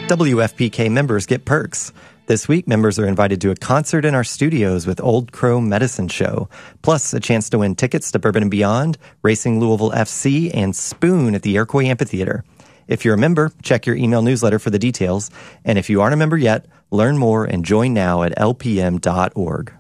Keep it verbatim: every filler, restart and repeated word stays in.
W F P K members get perks. This week, members are invited to a concert in our studios with Old Crow Medicine Show, plus a chance to win tickets to Bourbon and Beyond, Racing Louisville F C, and Spoon at the Iroquois Amphitheater. If you're a member, check your email newsletter for the details. And if you aren't a member yet, learn more and join now at L P M dot org.